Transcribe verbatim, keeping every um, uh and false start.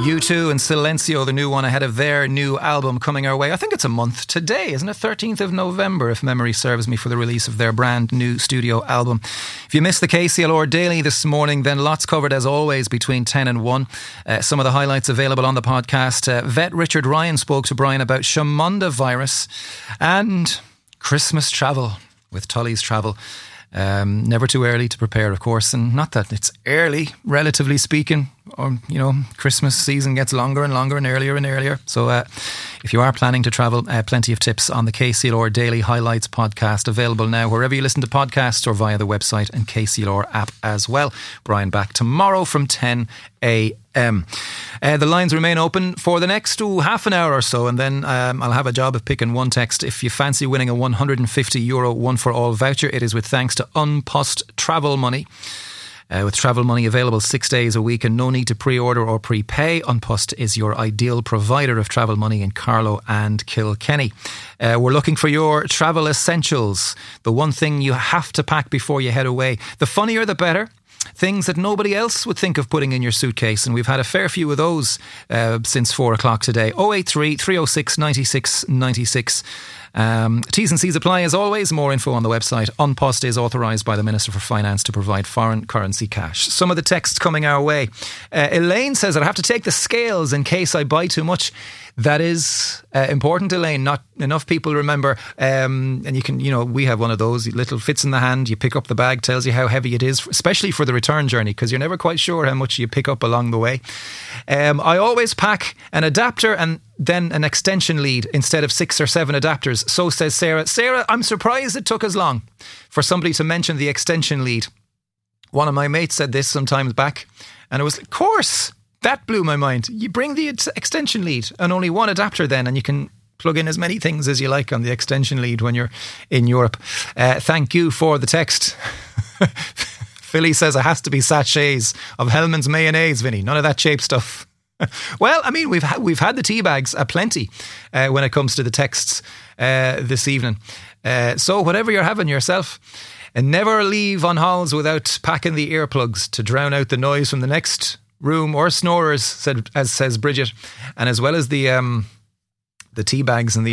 U two and Silencio, the new one ahead of their new album coming our way. I think it's a month today, isn't it? thirteenth of November, if memory serves me, for the release of their brand new studio album. If you missed the K C L R Daily this morning, then lots covered as always between ten and one. Uh, some of the highlights available on the podcast. Uh, vet Richard Ryan spoke to Brian about Shamanda virus and Christmas travel with Tully's Travel. Um, never too early to prepare, of course, and not that it's early, relatively speaking. Or, you know, Christmas season gets longer and longer and earlier and earlier. So uh, if you are planning to travel, uh, plenty of tips on the K C L R Daily Highlights podcast, available now wherever you listen to podcasts or via the website and K C L R app as well. Brian back tomorrow from ten a.m. Uh, the lines remain open for the next ooh, half an hour or so, and then um, I'll have a job of picking one text. If you fancy winning a one hundred fifty euro one for all voucher, it is with thanks to Unpost Travel Money. Uh, with travel money available six days a week and no need to pre-order or prepay, Unpost is your ideal provider of travel money in Carlow and Kilkenny. Uh, we're looking for your travel essentials, the one thing you have to pack before you head away. The funnier the better. Things that nobody else would think of putting in your suitcase, and we've had a fair few of those uh, since four o'clock today. oh eight three, three oh six, nine six nine six. Um, T's and C's apply as always. More info on the website. Unpost is authorised by the Minister for Finance to provide foreign currency cash. Some of the texts coming our way. Uh, Elaine says, I'd have to take the scales in case I buy too much. That is uh, important, Elaine. Not enough people remember. Um, and you can, you know, we have one of those little fits in the hand. You pick up the bag, tells you how heavy it is, especially for the return journey, because you're never quite sure how much you pick up along the way. Um, I always pack an adapter and then an extension lead instead of six or seven adapters. So says Sarah. Sarah, I'm surprised it took as long for somebody to mention the extension lead. One of my mates said this some time back, and it was, of course. That blew my mind. You bring the extension lead and only one adapter then, and you can plug in as many things as you like on the extension lead when you're in Europe. Uh, thank you for the text. Philly says it has to be sachets of Hellman's mayonnaise, Vinny. None of that cheap stuff. Well, I mean, we've ha- we've had the tea bags aplenty uh, when it comes to the texts uh, this evening. Uh, so whatever you're having yourself, and never leave on halls without packing the earplugs to drown out the noise from the next room or snorers, said as says Bridget, and as well as the um, the tea bags and the